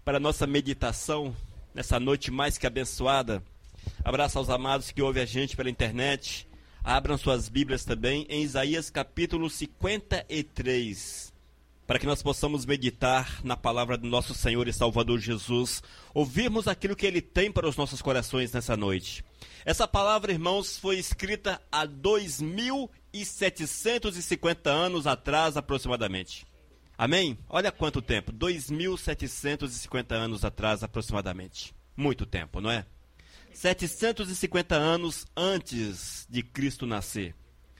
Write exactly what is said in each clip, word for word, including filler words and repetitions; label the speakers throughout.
Speaker 1: para a nossa meditação nessa noite mais que abençoada. Abraço aos amados que ouvem a gente pela internet. Abram suas Bíblias também em Isaías capítulo cinquenta e três, para que nós possamos meditar na palavra do nosso Senhor e Salvador Jesus, ouvirmos aquilo que Ele tem para os nossos corações nessa noite. Essa palavra, irmãos, foi escrita há dois mil e setecentos e cinquenta anos atrás aproximadamente. Amém? Olha quanto tempo, dois mil setecentos e cinquenta anos atrás aproximadamente. Muito tempo, não é? setecentos e cinquenta anos antes de Cristo nascer.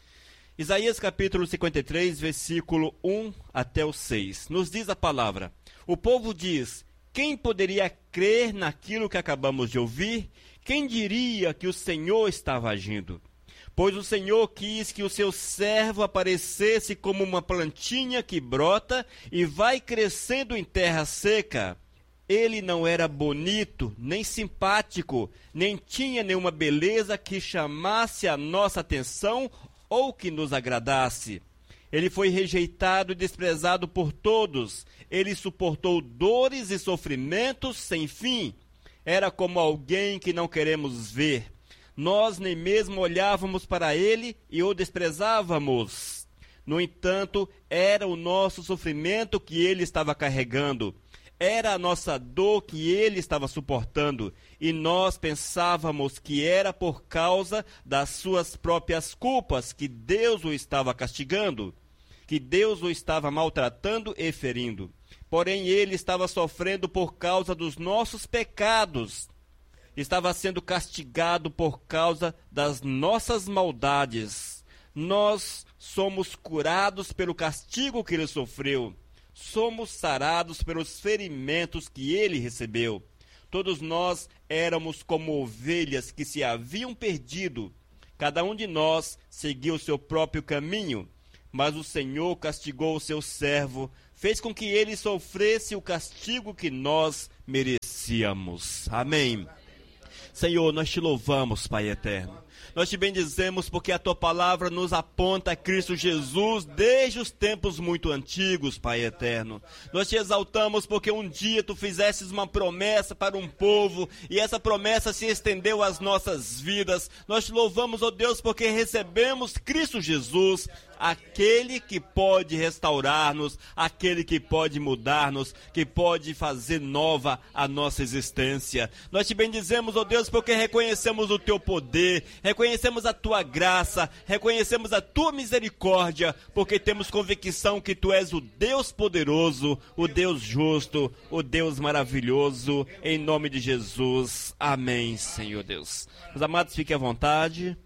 Speaker 1: Isaías capítulo cinquenta e três, versículo um até o seis. Nos diz a palavra: o povo diz, quem poderia crer naquilo que acabamos de ouvir? Quem diria que o Senhor estava agindo? Pois o Senhor quis que o seu servo aparecesse como uma plantinha que brota e vai crescendo em terra seca. Ele não era bonito, nem simpático, nem tinha nenhuma beleza que chamasse a nossa atenção ou que nos agradasse. Ele foi rejeitado e desprezado por todos. Ele suportou dores e sofrimentos sem fim. Era como alguém que não queremos ver. Nós nem mesmo olhávamos para ele e o desprezávamos. No entanto, era o nosso sofrimento que ele estava carregando. Era a nossa dor que ele estava suportando. E nós pensávamos que era por causa das suas próprias culpas que Deus o estava castigando, que Deus o estava maltratando e ferindo. Porém, ele estava sofrendo por causa dos nossos pecados. Estava sendo castigado por causa das nossas maldades. Nós somos curados pelo castigo que ele sofreu. Somos sarados pelos ferimentos que ele recebeu. Todos nós éramos como ovelhas que se haviam perdido. Cada um de nós seguiu o seu próprio caminho. Mas o Senhor castigou o seu servo, fez com que ele sofresse o castigo que nós merecíamos. Amém. Senhor, nós te louvamos, Pai eterno. Nós te bendizemos porque a tua palavra nos aponta a Cristo Jesus desde os tempos muito antigos, Pai eterno. Nós te exaltamos porque um dia tu fizestes uma promessa para um povo e essa promessa se estendeu às nossas vidas. Nós te louvamos, ó Deus, porque recebemos Cristo Jesus, aquele que pode restaurar-nos, aquele que pode mudar-nos, que pode fazer nova a nossa existência. Nós te bendizemos, ó Deus, porque reconhecemos o teu poder, reconhecemos a tua graça, reconhecemos a tua misericórdia, porque temos convicção que tu és o Deus poderoso, o Deus justo, o Deus maravilhoso, em nome de Jesus. Amém, Senhor Deus. Meus amados, fiquem à vontade.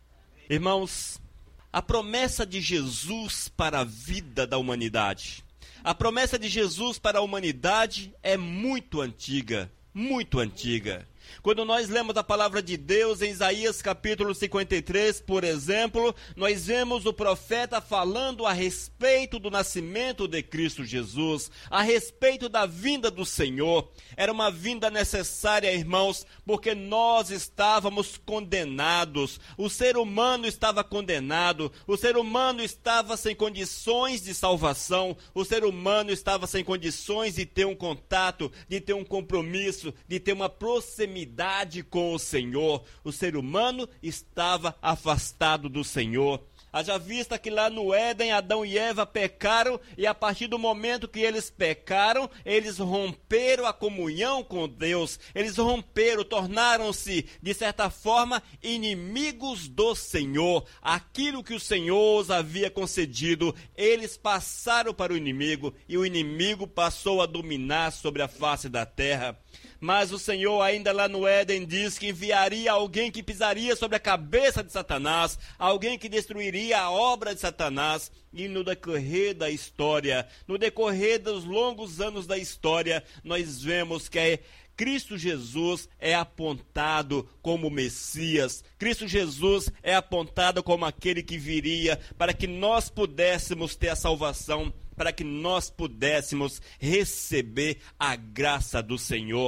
Speaker 1: Irmãos, a promessa de Jesus para a vida da humanidade, a promessa de Jesus para a humanidade é muito antiga, muito antiga. Quando nós lemos a palavra de Deus em Isaías capítulo cinquenta e três, por exemplo, nós vemos o profeta falando a respeito do nascimento de Cristo Jesus, a respeito da vinda do Senhor. Era uma vinda necessária, irmãos, porque nós estávamos condenados, o ser humano estava condenado, o ser humano estava sem condições de salvação, o ser humano estava sem condições de ter um contato, de ter um compromisso, de ter uma proximidade com o Senhor. O ser humano estava afastado do Senhor. Haja vista que lá no Éden, Adão e Eva pecaram, e a partir do momento que eles pecaram, eles romperam a comunhão com Deus, eles romperam, tornaram-se, de certa forma, inimigos do Senhor. Aquilo que o Senhor os havia concedido, eles passaram para o inimigo, e o inimigo passou a dominar sobre a face da terra. Mas o Senhor ainda lá no Éden diz que enviaria alguém que pisaria sobre a cabeça de Satanás, alguém que destruiria a obra de Satanás. E no decorrer da história, no decorrer dos longos anos da história, nós vemos que é Cristo Jesus é apontado como Messias. Cristo Jesus é apontado como aquele que viria para que nós pudéssemos ter a salvação, para que nós pudéssemos receber a graça do Senhor.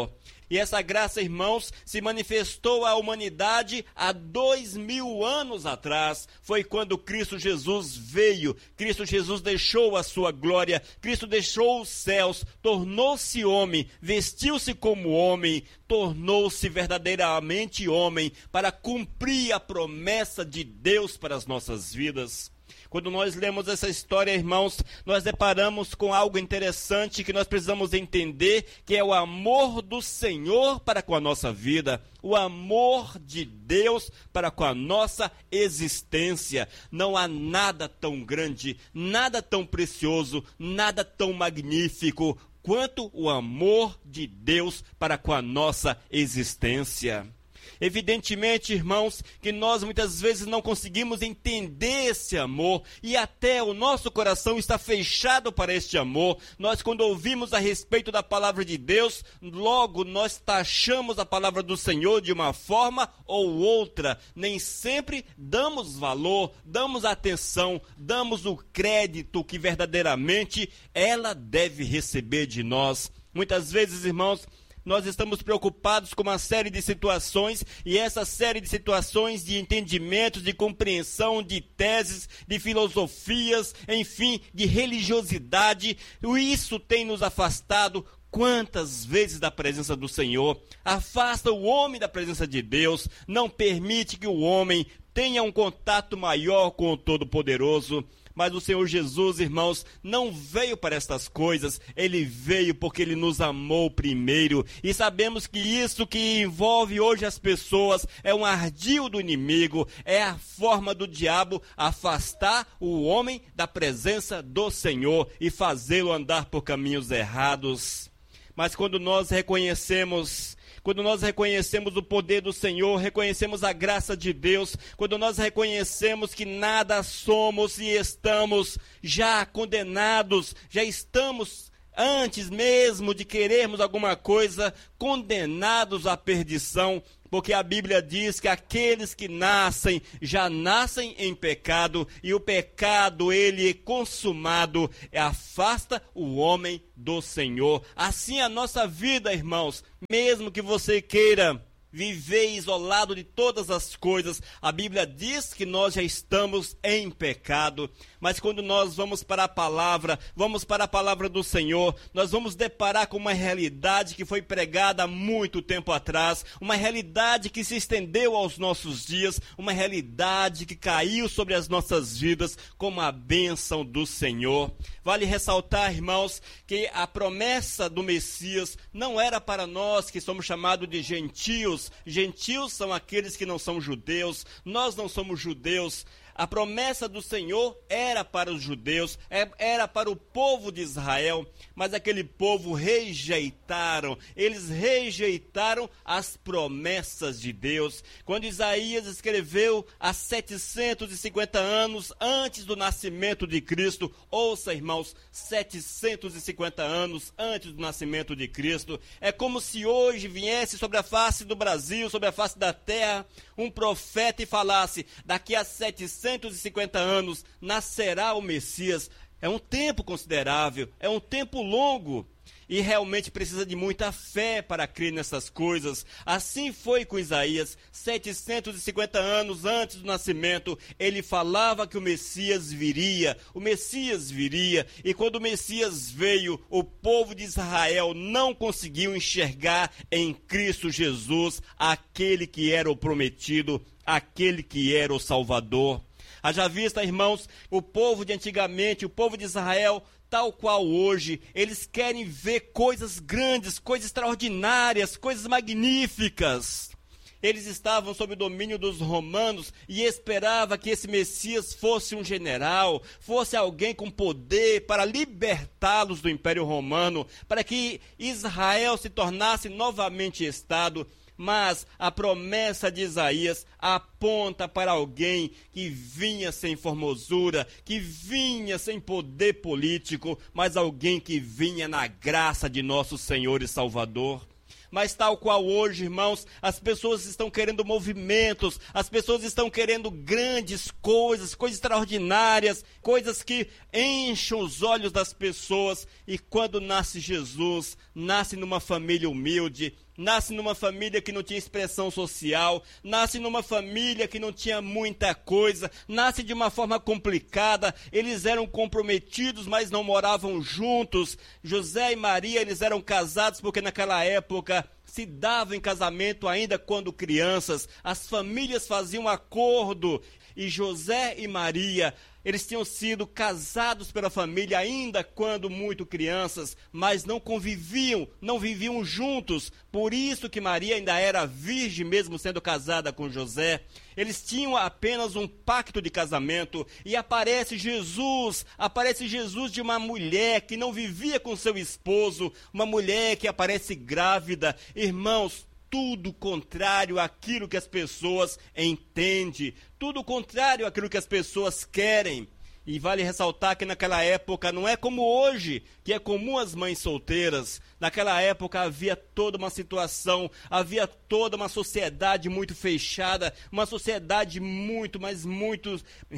Speaker 1: E essa graça, irmãos, se manifestou à humanidade há dois mil anos atrás. Foi quando Cristo Jesus veio, Cristo Jesus deixou a sua glória, Cristo deixou os céus, tornou-se homem, vestiu-se como homem, tornou-se verdadeiramente homem para cumprir a promessa de Deus para as nossas vidas. Quando nós lemos essa história, irmãos, nós deparamos com algo interessante que nós precisamos entender, que é o amor do Senhor para com a nossa vida, o amor de Deus para com a nossa existência. Não há nada tão grande, nada tão precioso, nada tão magnífico quanto o amor de Deus para com a nossa existência. Evidentemente, irmãos, que nós muitas vezes não conseguimos entender esse amor e até o nosso coração está fechado para este amor. Nós, quando ouvimos a respeito da palavra de Deus, logo nós taxamos a palavra do Senhor de uma forma ou outra. Nem sempre damos valor, damos atenção, damos o crédito que verdadeiramente ela deve receber de nós. Muitas vezes, irmãos, nós estamos preocupados com uma série de situações, e essa série de situações, de entendimentos, de compreensão, de teses, de filosofias, enfim, de religiosidade, isso tem nos afastado quantas vezes da presença do Senhor. Afasta o homem da presença de Deus, não permite que o homem tenha um contato maior com o Todo-Poderoso. Mas o Senhor Jesus, irmãos, não veio para estas coisas, Ele veio porque Ele nos amou primeiro. E sabemos que isso que envolve hoje as pessoas é um ardil do inimigo, é a forma do diabo afastar o homem da presença do Senhor e fazê-lo andar por caminhos errados. Mas quando nós reconhecemos... Quando nós reconhecemos o poder do Senhor, reconhecemos a graça de Deus, quando nós reconhecemos que nada somos e estamos já condenados, já estamos, antes mesmo de querermos alguma coisa, condenados à perdição, porque a Bíblia diz que aqueles que nascem, já nascem em pecado, e o pecado, ele é consumado, afasta o homem do Senhor. Assim a nossa vida, irmãos, mesmo que você queira viver isolado de todas as coisas, a Bíblia diz que nós já estamos em pecado, mas quando nós vamos para a palavra, vamos para a palavra do Senhor, nós vamos deparar com uma realidade que foi pregada há muito tempo atrás, uma realidade que se estendeu aos nossos dias, uma realidade que caiu sobre as nossas vidas como a bênção do Senhor. Vale ressaltar, irmãos, que a promessa do Messias não era para nós que somos chamados de gentios. Gentios são aqueles que não são judeus, nós não somos judeus. A promessa do Senhor era para os judeus, era para o povo de Israel, mas aquele povo rejeitaram, eles rejeitaram as promessas de Deus. Quando Isaías escreveu há setecentos e cinquenta anos antes do nascimento de Cristo, ouça, irmãos, setecentos e cinquenta anos antes do nascimento de Cristo, é como se hoje viesse sobre a face do Brasil, sobre a face da terra, um profeta e falasse: daqui a setecentos e cinquenta anos nascerá o Messias. É um tempo considerável, é um tempo longo, e realmente precisa de muita fé para crer nessas coisas. Assim foi com Isaías, setecentos e cinquenta anos antes do nascimento, ele falava que o Messias viria, o Messias viria, e quando o Messias veio, o povo de Israel não conseguiu enxergar em Cristo Jesus aquele que era o prometido, aquele que era o Salvador. Haja vista, irmãos, o povo de antigamente, o povo de Israel, tal qual hoje, eles querem ver coisas grandes, coisas extraordinárias, coisas magníficas. Eles estavam sob o domínio dos romanos e esperavam que esse Messias fosse um general, fosse alguém com poder para libertá-los do Império Romano, para que Israel se tornasse novamente Estado. Mas a promessa de Isaías aponta para alguém que vinha sem formosura, que vinha sem poder político, mas alguém que vinha na graça de nosso Senhor e Salvador. Mas tal qual hoje, irmãos, as pessoas estão querendo movimentos, as pessoas estão querendo grandes coisas, coisas extraordinárias, coisas que enchem os olhos das pessoas. E quando nasce Jesus, nasce numa família humilde, nasce numa família que não tinha expressão social, nasce numa família que não tinha muita coisa, nasce de uma forma complicada, eles eram comprometidos, mas não moravam juntos. José e Maria, eles eram casados porque naquela época se davam em casamento ainda quando crianças, as famílias faziam acordo, e José e Maria, eles tinham sido casados pela família ainda quando muito crianças, mas não conviviam, não viviam juntos. Por isso que Maria ainda era virgem, mesmo sendo casada com José. Eles tinham apenas um pacto de casamento, e aparece Jesus, aparece Jesus de uma mulher que não vivia com seu esposo, uma mulher que aparece grávida. Irmãos, tudo contrário àquilo que as pessoas entendem, tudo contrário àquilo que as pessoas querem. E vale ressaltar que naquela época não é como hoje, que é comum as mães solteiras. Naquela época havia toda uma situação, havia toda uma sociedade muito fechada, uma sociedade muito, mas muito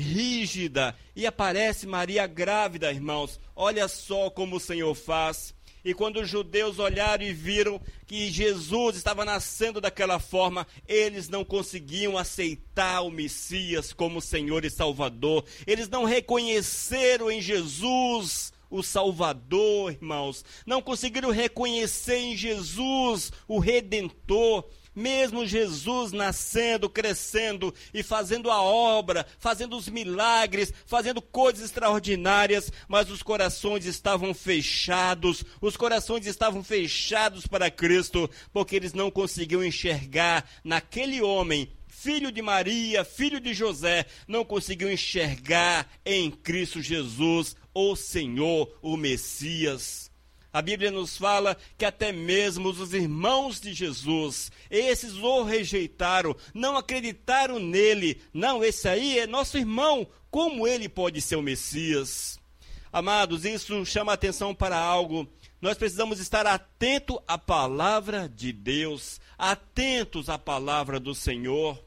Speaker 1: rígida. E aparece Maria grávida, irmãos. Olha só como o Senhor faz. E quando os judeus olharam e viram que Jesus estava nascendo daquela forma, eles não conseguiam aceitar o Messias como Senhor e Salvador. Eles não reconheceram em Jesus o Salvador, irmãos. Não conseguiram reconhecer em Jesus o Redentor. Mesmo Jesus nascendo, crescendo e fazendo a obra, fazendo os milagres, fazendo coisas extraordinárias, mas os corações estavam fechados, os corações estavam fechados para Cristo, porque eles não conseguiam enxergar naquele homem, filho de Maria, filho de José, não conseguiam enxergar em Cristo Jesus, o Senhor, o Messias. A Bíblia nos fala que até mesmo os irmãos de Jesus, esses o rejeitaram, não acreditaram nele. Não, esse aí é nosso irmão, como ele pode ser o Messias? Amados, isso chama a atenção para algo. Nós precisamos estar atentos à palavra de Deus, atentos à palavra do Senhor.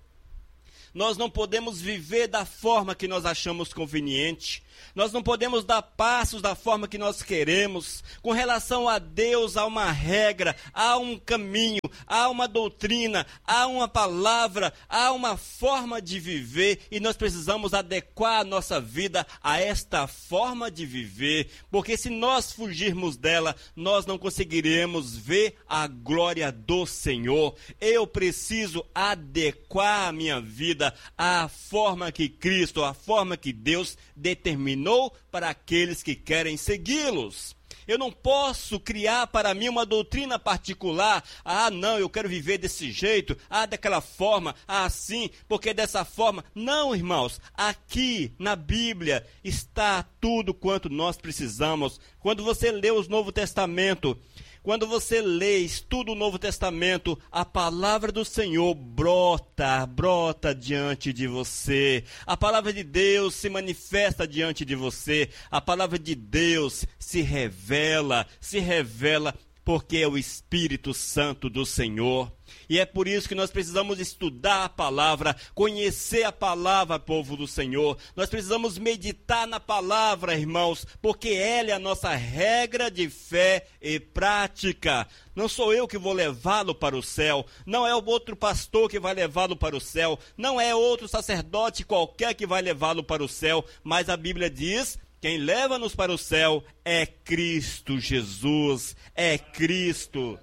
Speaker 1: Nós não podemos viver da forma que nós achamos conveniente. Nós não podemos dar passos da forma que nós queremos. Com relação a Deus, há uma regra, há um caminho, há uma doutrina, há uma palavra, há uma forma de viver, e nós precisamos adequar a nossa vida a esta forma de viver, porque se nós fugirmos dela, nós não conseguiremos ver a glória do Senhor. Eu preciso adequar a minha vida à forma que Cristo, à forma que Deus determinou para aqueles que querem segui-los. Eu não posso criar para mim uma doutrina particular. Ah, não, eu quero viver desse jeito, ah, daquela forma, ah, assim, porque dessa forma. Não, irmãos, aqui na Bíblia está tudo quanto nós precisamos. Quando você lê o Novo Testamento, quando você lê, estuda o Novo Testamento, a palavra do Senhor brota, brota diante de você. A palavra de Deus se manifesta diante de você. A palavra de Deus se revela, se revela porque é o Espírito Santo do Senhor. E é por isso que nós precisamos estudar a palavra, conhecer a palavra, povo do Senhor. Nós precisamos meditar na palavra, irmãos, porque ela é a nossa regra de fé e prática. Não sou eu que vou levá-lo para o céu, não é o outro pastor que vai levá-lo para o céu, não é outro sacerdote qualquer que vai levá-lo para o céu, mas a Bíblia diz: quem leva-nos para o céu é Cristo Jesus, é Cristo.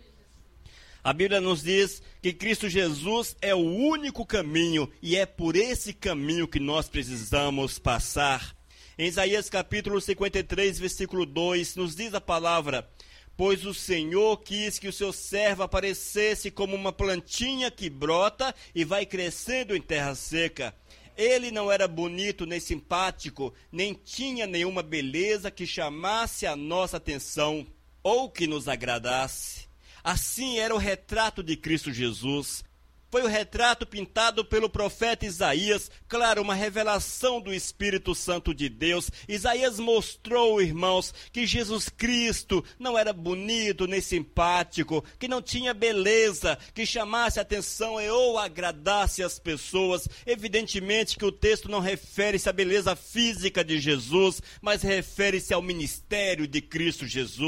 Speaker 1: A Bíblia nos diz que Cristo Jesus é o único caminho, e é por esse caminho que nós precisamos passar. Em Isaías capítulo cinquenta e três, versículo dois, nos diz a palavra: pois o Senhor quis que o seu servo aparecesse como uma plantinha que brota e vai crescendo em terra seca. Ele não era bonito nem simpático, nem tinha nenhuma beleza que chamasse a nossa atenção ou que nos agradasse. Assim era o retrato de Cristo Jesus. Foi o retrato pintado pelo profeta Isaías, claro, uma revelação do Espírito Santo de Deus. Isaías mostrou, irmãos, que Jesus Cristo não era bonito nem simpático, que não tinha beleza, que chamasse a atenção ou agradasse as pessoas. Evidentemente que o texto não refere-se à beleza física de Jesus, mas refere-se ao ministério de Cristo Jesus.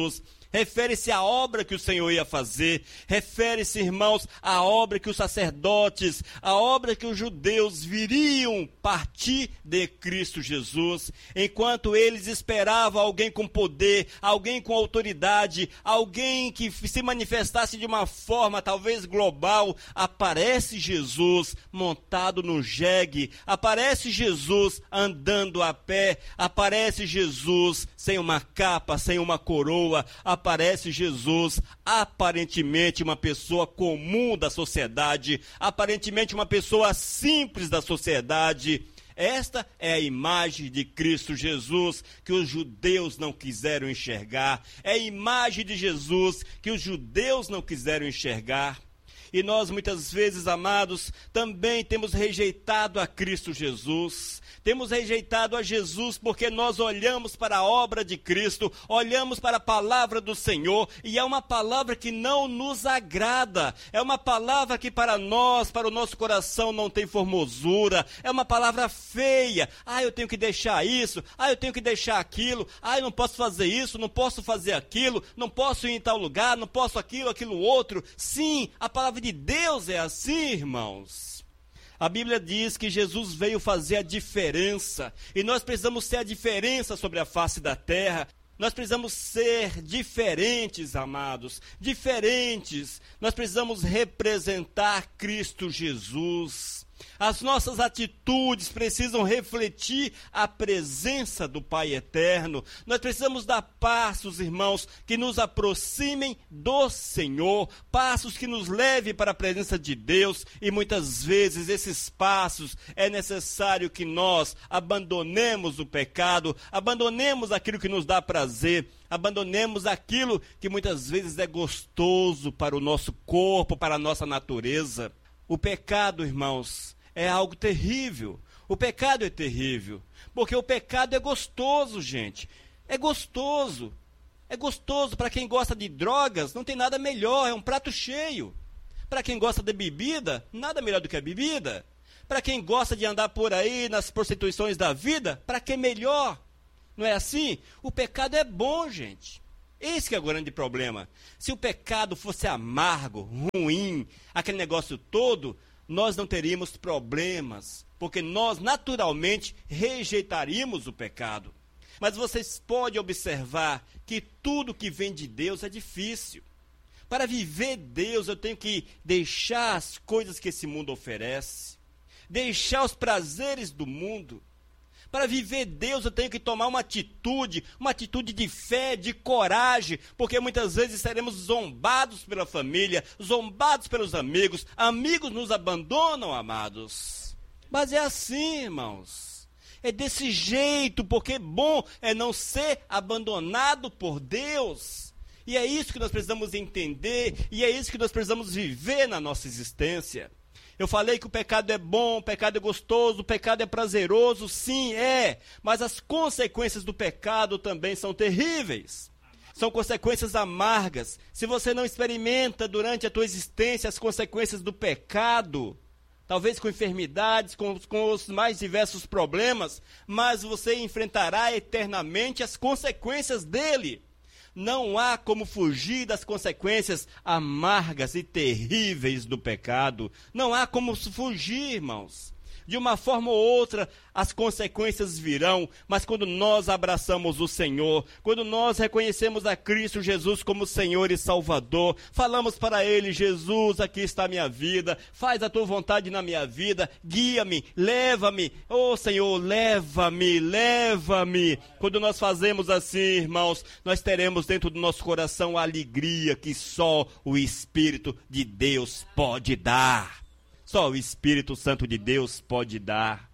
Speaker 1: refere-se à obra que o Senhor ia fazer, refere-se, irmãos, à obra que os sacerdotes, a obra que os judeus viriam partir de Cristo Jesus, enquanto eles esperavam alguém com poder, alguém com autoridade, alguém que se manifestasse de uma forma talvez global. Aparece Jesus montado no jegue, aparece Jesus andando a pé, aparece Jesus sem uma capa, sem uma coroa, aparece Jesus aparentemente uma pessoa comum da sociedade, aparentemente uma pessoa simples da sociedade. Esta é a imagem de Cristo Jesus que os judeus não quiseram enxergar, é a imagem de Jesus que os judeus não quiseram enxergar. E nós muitas vezes, amados, também temos rejeitado a Cristo Jesus. Temos rejeitado a Jesus porque nós olhamos para a obra de Cristo, olhamos para a palavra do Senhor, e é uma palavra que não nos agrada. É uma palavra que para nós, para o nosso coração, não tem formosura. É uma palavra feia. Ah, eu tenho que deixar isso. Ah, eu tenho que deixar aquilo. Ah, eu não posso fazer isso, não posso fazer aquilo, não posso ir em tal lugar, não posso aquilo, aquilo outro. Sim, a palavra de Deus é assim, irmãos. A Bíblia diz que Jesus veio fazer a diferença, e nós precisamos ser a diferença sobre a face da terra. Nós precisamos ser diferentes, amados, diferentes. Nós precisamos representar Cristo Jesus. As nossas atitudes precisam refletir a presença do Pai Eterno. Nós precisamos dar passos, irmãos, que nos aproximem do Senhor, passos que nos levem para a presença de Deus, e muitas vezes esses passos é necessário que nós abandonemos o pecado, abandonemos aquilo que nos dá prazer, abandonemos aquilo que muitas vezes é gostoso para o nosso corpo, para a nossa natureza. O pecado, irmãos, é algo terrível. O pecado é terrível, porque o pecado é gostoso, gente. É gostoso. É gostoso. Para quem gosta de drogas, não tem nada melhor, é um prato cheio. Para quem gosta de bebida, nada melhor do que a bebida. Para quem gosta de andar por aí nas prostituições da vida, para que melhor? Não é assim? O pecado é bom, gente. Esse que é o grande problema. Se o pecado fosse amargo, ruim, aquele negócio todo, nós não teríamos problemas, porque nós naturalmente rejeitaríamos o pecado. Mas vocês podem observar que tudo que vem de Deus é difícil. Para viver Deus, eu tenho que deixar as coisas que esse mundo oferece, deixar os prazeres do mundo. Para viver Deus, eu tenho que tomar uma atitude, uma atitude de fé, de coragem, porque muitas vezes seremos zombados pela família, zombados pelos amigos, amigos nos abandonam, amados. Mas é assim, irmãos, é desse jeito, porque bom é não ser abandonado por Deus. E é isso que nós precisamos entender, e é isso que nós precisamos viver na nossa existência. Eu falei que o pecado é bom, o pecado é gostoso, o pecado é prazeroso, sim, é. Mas as consequências do pecado também são terríveis. São consequências amargas. Se você não experimenta durante a tua existência as consequências do pecado, talvez com enfermidades, com, com os mais diversos problemas, mas você enfrentará eternamente as consequências dele. Não há como fugir das consequências amargas e terríveis do pecado. Não há como fugir, irmãos. De uma forma ou outra, as consequências virão, mas quando nós abraçamos o Senhor, quando nós reconhecemos a Cristo Jesus como Senhor e Salvador, falamos para Ele: Jesus, aqui está a minha vida, faz a Tua vontade na minha vida, guia-me, leva-me, oh Senhor, leva-me, leva-me. Quando nós fazemos assim, irmãos, nós teremos dentro do nosso coração a alegria que só o Espírito de Deus pode dar. Só o Espírito Santo de Deus pode dar.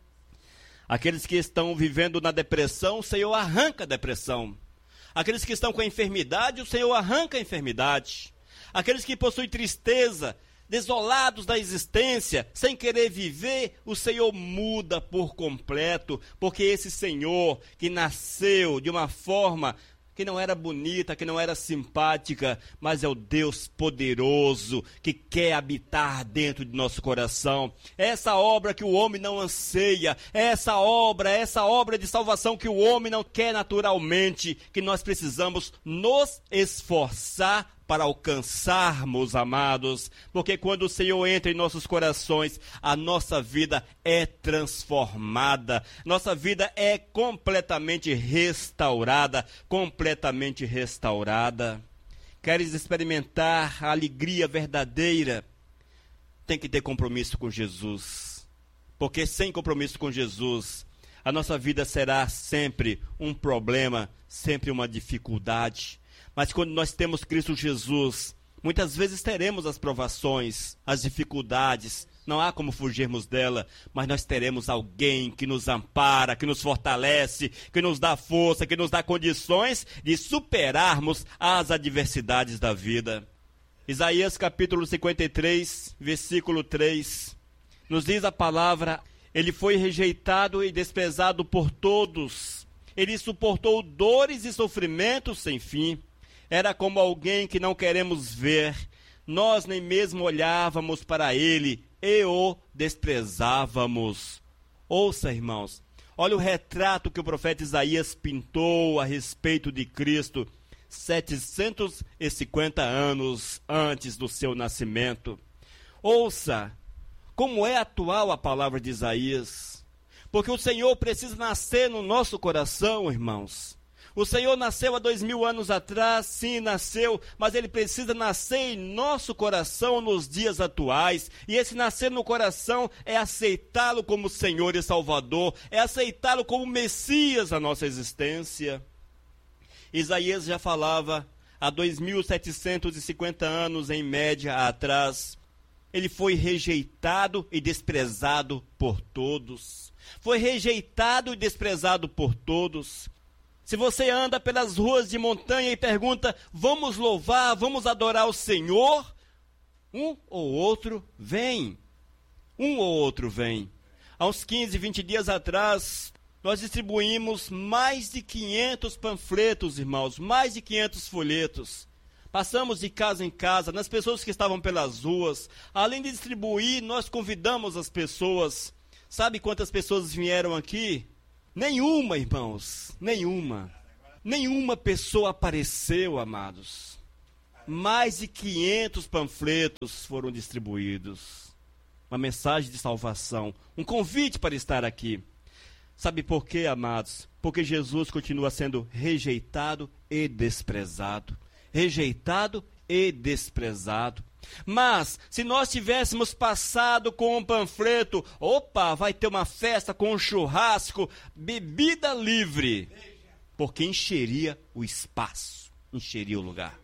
Speaker 1: Aqueles que estão vivendo na depressão, o Senhor arranca a depressão. Aqueles que estão com a enfermidade, o Senhor arranca a enfermidade. Aqueles que possuem tristeza, desolados da existência, sem querer viver, o Senhor muda por completo, porque esse Senhor que nasceu de uma forma que não era bonita, que não era simpática, mas é o Deus poderoso que quer habitar dentro de nosso coração. É essa obra que o homem não anseia, é essa obra, é essa obra de salvação que o homem não quer naturalmente, que nós precisamos nos esforçar para alcançarmos, amados, porque quando o Senhor entra em nossos corações, a nossa vida é transformada, nossa vida é completamente restaurada, completamente restaurada. Queres experimentar a alegria verdadeira? Tem que ter compromisso com Jesus, porque sem compromisso com Jesus, a nossa vida será sempre um problema, sempre uma dificuldade. Mas quando nós temos Cristo Jesus, muitas vezes teremos as provações, as dificuldades, não há como fugirmos dela, mas nós teremos alguém que nos ampara, que nos fortalece, que nos dá força, que nos dá condições de superarmos as adversidades da vida. Isaías capítulo cinquenta e três, versículo três, nos diz a palavra: ele foi rejeitado e desprezado por todos, ele suportou dores e sofrimentos sem fim. Era como alguém que não queremos ver, nós nem mesmo olhávamos para ele e o desprezávamos. Ouça, irmãos, olha o retrato que o profeta Isaías pintou a respeito de Cristo, setecentos e cinquenta anos antes do seu nascimento. Ouça como é atual a palavra de Isaías, porque o Senhor precisa nascer no nosso coração, irmãos. O Senhor nasceu há dois mil anos atrás, sim, nasceu, mas Ele precisa nascer em nosso coração nos dias atuais. E esse nascer no coração é aceitá-lo como Senhor e Salvador, é aceitá-lo como Messias da nossa existência. Isaías já falava há dois mil setecentos e cinquenta anos, em média, atrás. Ele foi rejeitado e desprezado por todos. Foi rejeitado e desprezado por todos. Se você anda pelas ruas de montanha e pergunta, vamos louvar, vamos adorar o Senhor, um ou outro vem. Um ou outro vem. Há uns quinze, vinte dias atrás, nós distribuímos mais de quinhentos panfletos, irmãos, mais de quinhentos folhetos. Passamos de casa em casa, nas pessoas que estavam pelas ruas. Além de distribuir, nós convidamos as pessoas. Sabe quantas pessoas vieram aqui? Nenhuma, irmãos, nenhuma. Nenhuma pessoa apareceu, amados. Mais de quinhentos panfletos foram distribuídos. Uma mensagem de salvação, um convite para estar aqui. Sabe por quê, amados? Porque Jesus continua sendo rejeitado e desprezado. Rejeitado e desprezado. Mas, se nós tivéssemos passado com um panfleto, opa, vai ter uma festa com um churrasco, bebida livre, porque encheria o espaço, encheria o lugar.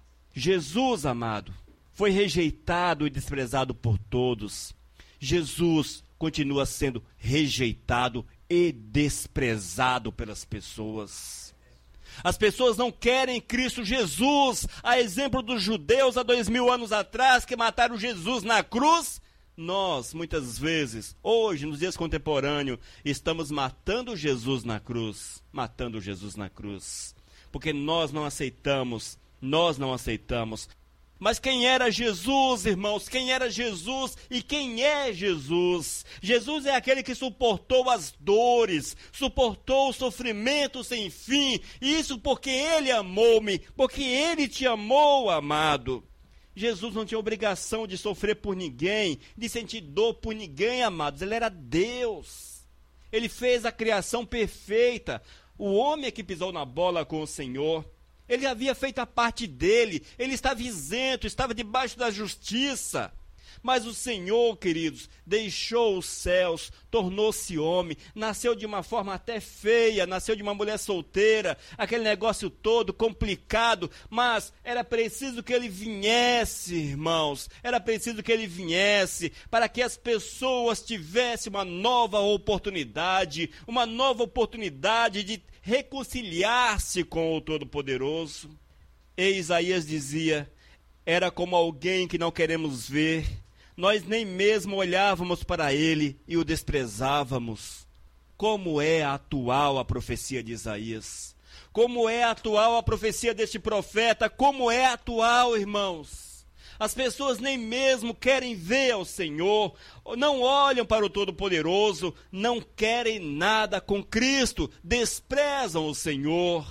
Speaker 1: Jesus, amado, foi rejeitado e desprezado por todos. Jesus continua sendo rejeitado e desprezado pelas pessoas. As pessoas não querem Cristo Jesus, a exemplo dos judeus há dois mil anos atrás, que mataram Jesus na cruz. Nós, muitas vezes, hoje, nos dias contemporâneos, estamos matando Jesus na cruz, matando Jesus na cruz, porque nós não aceitamos, nós não aceitamos. Mas quem era Jesus, irmãos? Quem era Jesus e quem é Jesus? Jesus é aquele que suportou as dores, suportou o sofrimento sem fim. Isso porque Ele amou-me, porque Ele te amou, amado. Jesus não tinha obrigação de sofrer por ninguém, de sentir dor por ninguém, amados. Ele era Deus. Ele fez a criação perfeita. O homem é que pisou na bola com o Senhor. Ele havia feito a parte dele, ele estava isento, estava debaixo da justiça. Mas o Senhor, queridos, deixou os céus, tornou-se homem, nasceu de uma forma até feia, nasceu de uma mulher solteira, aquele negócio todo complicado, mas era preciso que ele viesse, irmãos, era preciso que ele viesse, para que as pessoas tivessem uma nova oportunidade, uma nova oportunidade de reconciliar-se com o Todo-Poderoso. E Isaías dizia, era como alguém que não queremos ver, nós nem mesmo olhávamos para ele e o desprezávamos. Como é atual a profecia de Isaías? Como é atual a profecia deste profeta? Como é atual, irmãos? As pessoas nem mesmo querem ver ao Senhor, não olham para o Todo-Poderoso, não querem nada com Cristo, desprezam o Senhor.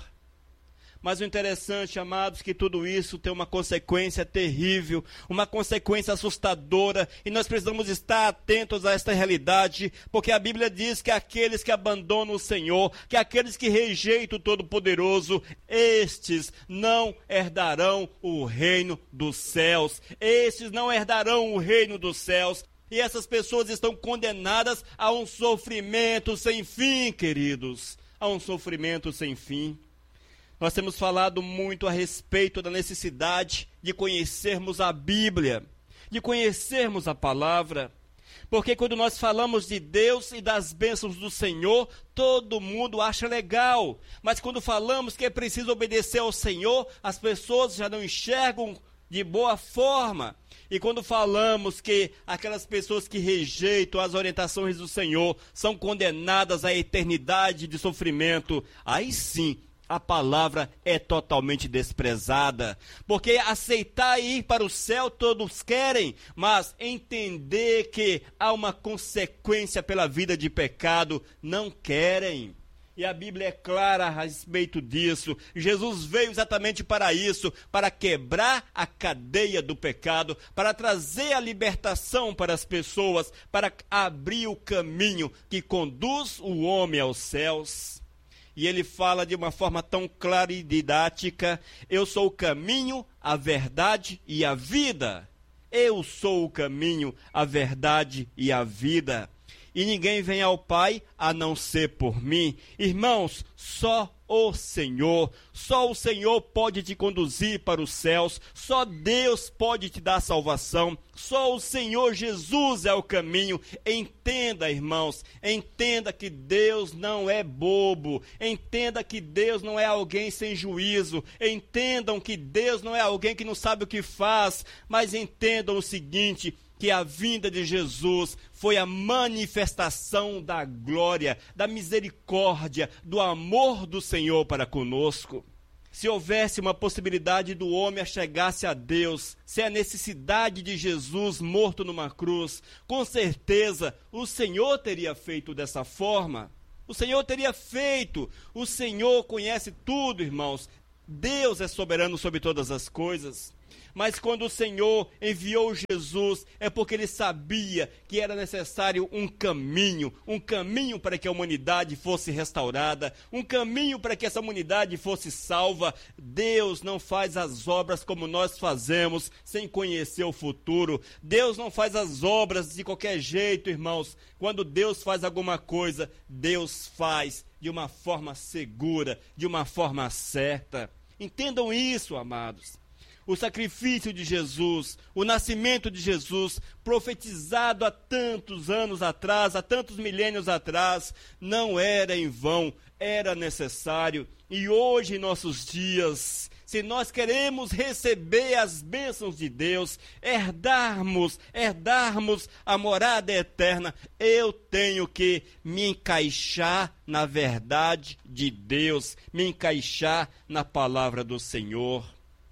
Speaker 1: Mas o interessante, amados, é que tudo isso tem uma consequência terrível, uma consequência assustadora, e nós precisamos estar atentos a esta realidade, porque a Bíblia diz que aqueles que abandonam o Senhor, que aqueles que rejeitam o Todo-Poderoso, estes não herdarão o reino dos céus, estes não herdarão o reino dos céus, e essas pessoas estão condenadas a um sofrimento sem fim, queridos, a um sofrimento sem fim. Nós temos falado muito a respeito da necessidade de conhecermos a Bíblia, de conhecermos a palavra, porque quando nós falamos de Deus e das bênçãos do Senhor, todo mundo acha legal, mas quando falamos que é preciso obedecer ao Senhor, as pessoas já não enxergam de boa forma. E quando falamos que aquelas pessoas que rejeitam as orientações do Senhor são condenadas à eternidade de sofrimento, aí sim, a palavra é totalmente desprezada, porque aceitar ir para o céu todos querem, mas entender que há uma consequência pela vida de pecado, não querem. E a Bíblia é clara a respeito disso. Jesus veio exatamente para isso, para quebrar a cadeia do pecado, para trazer a libertação para as pessoas, para abrir o caminho que conduz o homem aos céus. E ele fala de uma forma tão clara e didática: eu sou o caminho, a verdade e a vida. Eu sou o caminho, a verdade e a vida. E ninguém vem ao Pai a não ser por mim. Irmãos, só o Senhor, só o Senhor pode te conduzir para os céus, só Deus pode te dar salvação, só o Senhor Jesus é o caminho. Entenda, irmãos, entenda que Deus não é bobo, entenda que Deus não é alguém sem juízo, entendam que Deus não é alguém que não sabe o que faz, mas entendam o seguinte: que a vinda de Jesus foi a manifestação da glória, da misericórdia, do amor do Senhor para conosco. Se houvesse uma possibilidade do homem achegar-se a Deus, se a necessidade de Jesus morto numa cruz, com certeza o Senhor teria feito dessa forma. O Senhor teria feito. O Senhor conhece tudo, irmãos. Deus é soberano sobre todas as coisas. Mas quando o Senhor enviou Jesus, é porque Ele sabia que era necessário um caminho, um caminho para que a humanidade fosse restaurada, um caminho para que essa humanidade fosse salva. Deus não faz as obras como nós fazemos, sem conhecer o futuro. Deus não faz as obras de qualquer jeito, irmãos. Quando Deus faz alguma coisa, Deus faz de uma forma segura, de uma forma certa. Entendam isso, amados. O sacrifício de Jesus, o nascimento de Jesus, profetizado há tantos anos atrás, há tantos milênios atrás, não era em vão, era necessário. E hoje, em nossos dias, se nós queremos receber as bênçãos de Deus, herdarmos, herdarmos a morada eterna, eu tenho que me encaixar na verdade de Deus, me encaixar na palavra do Senhor.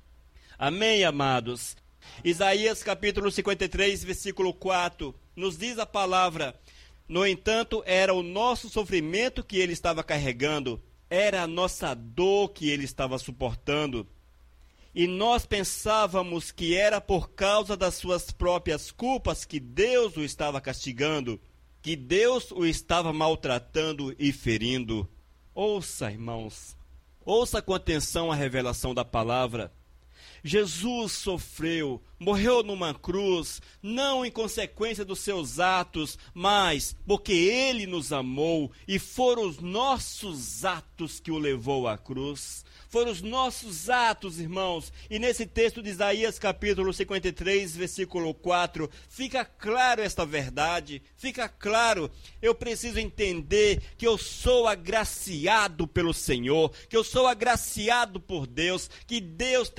Speaker 1: Amém, amados? Isaías capítulo cinquenta e três, versículo quatro, nos diz a palavra: no entanto, era o nosso sofrimento que ele estava carregando, era a nossa dor que ele estava suportando. E nós pensávamos que era por causa das suas próprias culpas que Deus o estava castigando, que Deus o estava maltratando e ferindo. Ouça, irmãos, ouça com atenção a revelação da palavra. Jesus sofreu, morreu numa cruz, não em consequência dos seus atos, mas porque Ele nos amou, e foram os nossos atos que o levou à cruz. Foram os nossos atos, irmãos. E nesse texto de Isaías capítulo cinquenta e três, versículo quatro, fica claro esta verdade, fica claro. Eu preciso entender que eu sou agraciado pelo Senhor, que eu sou agraciado por Deus, que Deus teve misericórdia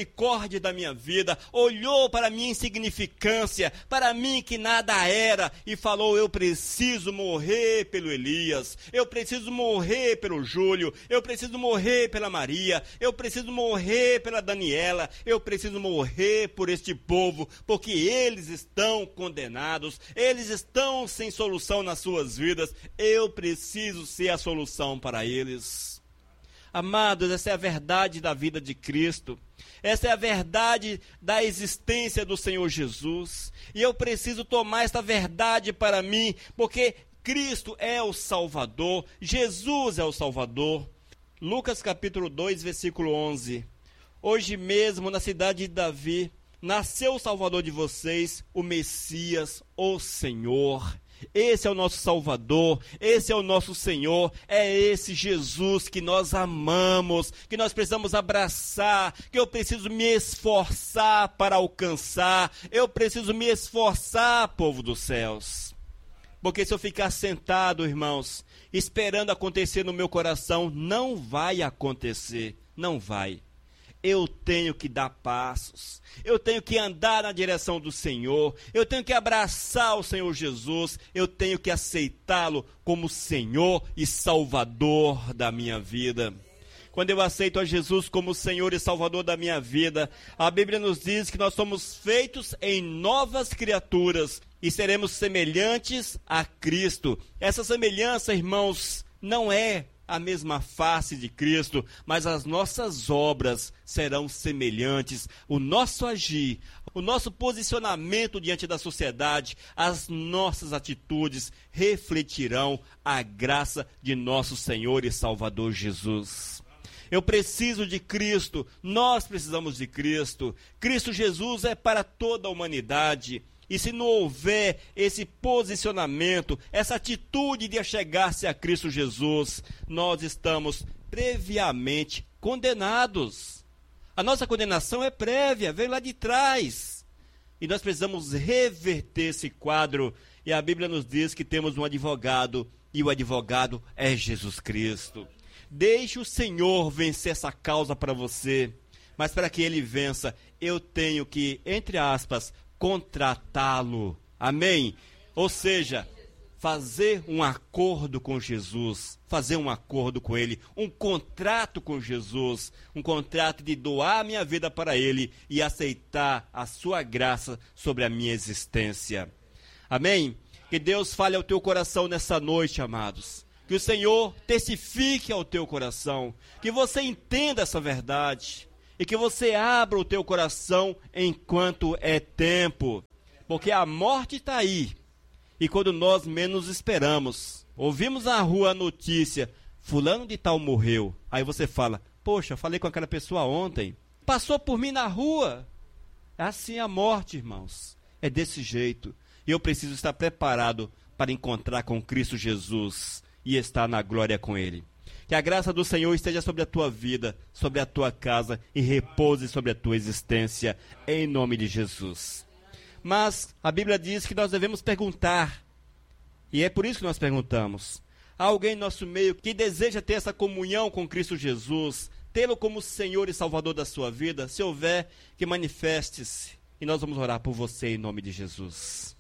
Speaker 1: misericórdia da minha vida, olhou para a minha insignificância, para mim que nada era, e falou: eu preciso morrer pelo Elias, eu preciso morrer pelo Júlio, eu preciso morrer pela Maria, eu preciso morrer pela Daniela, eu preciso morrer por este povo, porque eles estão condenados, eles estão sem solução nas suas vidas, eu preciso ser a solução para eles. Amados, essa é a verdade da vida de Cristo, essa é a verdade da existência do Senhor Jesus, e eu preciso tomar esta verdade para mim, porque Cristo é o Salvador, Jesus é o Salvador. Lucas capítulo dois, versículo onze. Hoje mesmo, na cidade de Davi, nasceu o Salvador de vocês, o Messias, o Senhor. Esse é o nosso Salvador, esse é o nosso Senhor, é esse Jesus que nós amamos, que nós precisamos abraçar, que eu preciso me esforçar para alcançar, eu preciso me esforçar, povo dos céus. Porque se eu ficar sentado, irmãos, esperando acontecer no meu coração, não vai acontecer, não vai. Eu tenho que dar passos, eu tenho que andar na direção do Senhor, eu tenho que abraçar o Senhor Jesus, eu tenho que aceitá-lo como Senhor e Salvador da minha vida. Quando eu aceito a Jesus como Senhor e Salvador da minha vida, a Bíblia nos diz que nós somos feitos em novas criaturas e seremos semelhantes a Cristo. Essa semelhança, irmãos, não é a mesma face de Cristo, mas as nossas obras serão semelhantes, o nosso agir, o nosso posicionamento diante da sociedade, as nossas atitudes refletirão a graça de nosso Senhor e Salvador Jesus. Eu preciso de Cristo, nós precisamos de Cristo. Cristo Jesus é para toda a humanidade. E se não houver esse posicionamento, essa atitude de achegar-se a Cristo Jesus, nós estamos previamente condenados. A nossa condenação é prévia, vem lá de trás. E nós precisamos reverter esse quadro. E a Bíblia nos diz que temos um advogado, e o advogado é Jesus Cristo. Deixe o Senhor vencer essa causa para você. Mas para que ele vença, eu tenho que, entre aspas, contratá-lo, amém? Ou seja, fazer um acordo com Jesus, fazer um acordo com ele, um contrato com Jesus, um contrato de doar a minha vida para ele e aceitar a sua graça sobre a minha existência, amém? Que Deus fale ao teu coração nessa noite, amados, que o Senhor testifique ao teu coração, que você entenda essa verdade, e que você abra o teu coração enquanto é tempo. Porque a morte está aí. E quando nós menos esperamos, ouvimos na rua a notícia, fulano de tal morreu. Aí você fala, poxa, falei com aquela pessoa ontem. Passou por mim na rua. É assim a morte, irmãos. É desse jeito. E eu preciso estar preparado para encontrar com Cristo Jesus e estar na glória com Ele. Que a graça do Senhor esteja sobre a tua vida, sobre a tua casa e repouse sobre a tua existência, em nome de Jesus. Mas a Bíblia diz que nós devemos perguntar, e é por isso que nós perguntamos. Há alguém em nosso meio que deseja ter essa comunhão com Cristo Jesus, tê-lo como Senhor e Salvador da sua vida? Se houver, que manifeste-se, e nós vamos orar por você em nome de Jesus.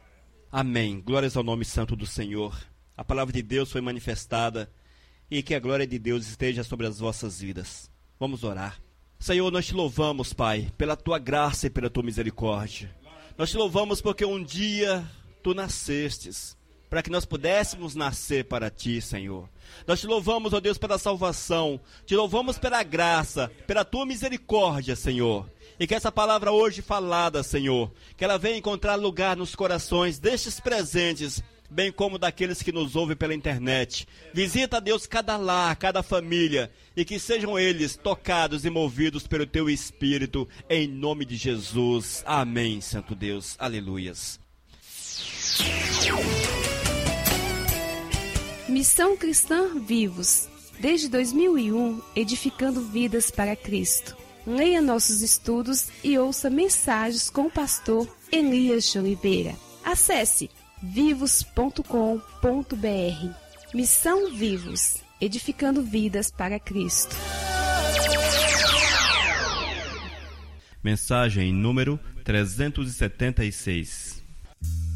Speaker 1: Amém. Glórias ao nome santo do Senhor. A palavra de Deus foi manifestada, e que a glória de Deus esteja sobre as vossas vidas. Vamos orar. Senhor, nós te louvamos, Pai, pela tua graça e pela tua misericórdia. Nós te louvamos porque um dia tu nascestes, para que nós pudéssemos nascer para ti, Senhor. Nós te louvamos, ó Deus, pela salvação. Te louvamos pela graça, pela tua misericórdia, Senhor. E que essa palavra hoje falada, Senhor, que ela venha encontrar lugar nos corações destes presentes, bem como daqueles que nos ouvem pela internet. Visita, Deus, cada lar, cada família, e que sejam eles tocados e movidos pelo teu Espírito, em nome de Jesus. Amém, Santo Deus. Aleluias.
Speaker 2: Missão Cristã Vivos, desde dois mil e um, edificando vidas para Cristo. Leia nossos estudos e ouça mensagens com o pastor Elias de Oliveira. Acesse vivos ponto com ponto br. Missão Vivos, edificando vidas para Cristo.
Speaker 1: Mensagem número trezentos e setenta e seis.